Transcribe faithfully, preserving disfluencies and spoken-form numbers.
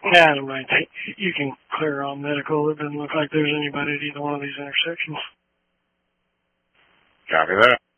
Yeah, right. You can clear all medical. It doesn't look like there's anybody at either one of these intersections. Copy that.